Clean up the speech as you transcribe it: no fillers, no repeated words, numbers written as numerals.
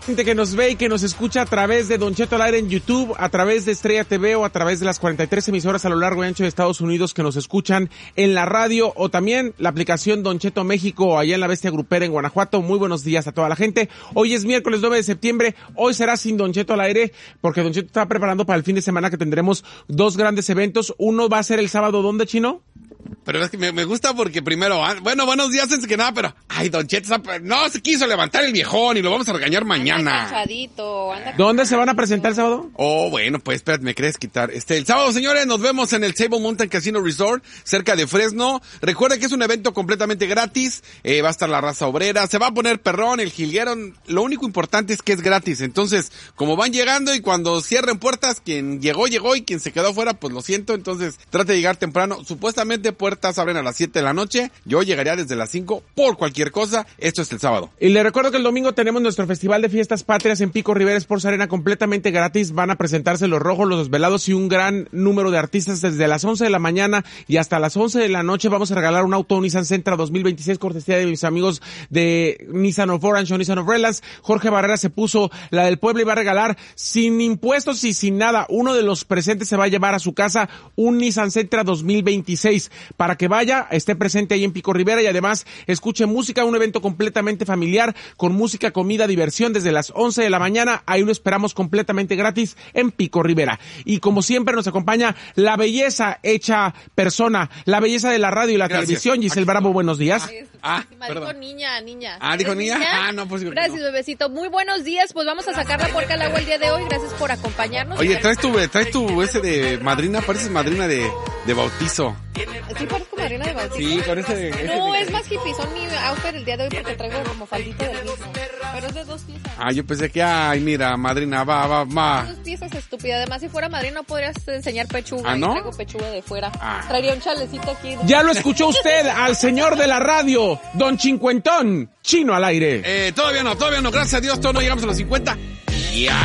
Gente que nos ve y que nos escucha a través de Don Cheto al Aire en YouTube, a través de Estrella TV o a través de las 43 emisoras a lo largo y ancho de Estados Unidos que nos escuchan en la radio o también la aplicación Don Cheto México allá en la Bestia Grupera en Guanajuato. Muy buenos días a toda la gente. Hoy es miércoles 9 de septiembre. Hoy será sin Don Cheto al Aire porque Don Cheto está preparando para el fin de semana que tendremos dos grandes eventos. Uno va a ser el sábado, ¿dónde, Chino? Pero es que me gusta porque primero, bueno, buenos días antes que nada, pero, ay, Don Cheto, no se quiso levantar el viejón y lo vamos a regañar mañana. Anda ¿Dónde se van a presentar el sábado? Oh, bueno, pues espérate, me quieres quitar. El sábado, señores, nos vemos en el Table Mountain Casino Resort, cerca de Fresno. Recuerda que es un evento completamente gratis, va a estar la raza obrera, se va a poner perrón, el jilguero, lo único importante es que es gratis. Entonces, como van llegando y cuando cierren puertas, quien llegó y quien se quedó afuera, pues lo siento. Entonces, trate de llegar temprano. Supuestamente puertas abren a las 7 de la noche. Yo llegaría desde las 5 por cualquier cosa. Esto es el sábado. Y le recuerdo que el domingo tenemos nuestro Festival de Fiestas Patrias en Pico Rivera Sports Arena completamente gratis. Van a presentarse Los Rojos, Los Desvelados y un gran número de artistas desde las 11 de la mañana y hasta las 11 de la noche. Vamos a regalar un auto Nissan Sentra 2026 cortesía de mis amigos de Nissan of Orange o Nissan of Relance. Jorge Barrera se puso la del pueblo y va a regalar sin impuestos y sin nada. Uno de los presentes se va a llevar a su casa un Nissan Sentra 2026 para que vaya, esté presente ahí en Pico Rivera y además escuche música, un evento completamente familiar con música, comida, diversión desde las 11 de la mañana. Ahí lo esperamos completamente gratis en Pico Rivera. Y como siempre nos acompaña la belleza hecha persona, la belleza de la radio y la televisión. Giselle Bravo, buenos días. Dijo niña. ¿Dijo niña? No, pues gracias, no. Bebecito. Muy buenos días, pues vamos a sacar la puerca al agua el día de hoy. Gracias por acompañarnos. Oye, traes tu ese de madrina, pareces madrina de bautizo. ¿Sí parezco madrina de bautizo? Sí, parece. No, es más hippie, son mi outfit el día de hoy porque traigo como faldita del mismo. Pero es de 2 piezas. Yo pensé que, mira, madrina, va. 2 piezas, estúpida. Además, si fuera madrina no podrías enseñar pechuga. ¿No? Traigo pechuga de fuera. Traería un chalecito aquí. Ya lo escuchó usted al señor de la radio, Don Cincuentón, Chino al Aire. Todavía no. Gracias a Dios, todavía no llegamos a los 50. Ya.